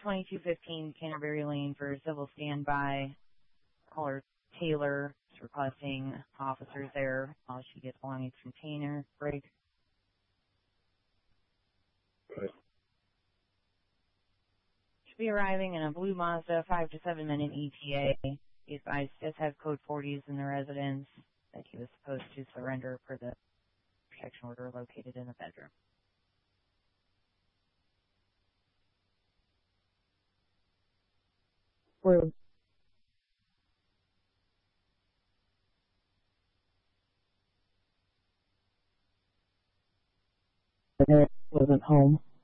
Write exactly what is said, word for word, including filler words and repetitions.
twenty-two fifteen Canterbury Lane for civil standby. Caller Taylor is requesting officers there while she gets belongings container break. Right. Should be arriving in a blue Mazda five to seven minute E T A. These guys just have code forties in the residence that he was supposed to surrender per the protection order located in the bedroom. Where the parent wasn't home.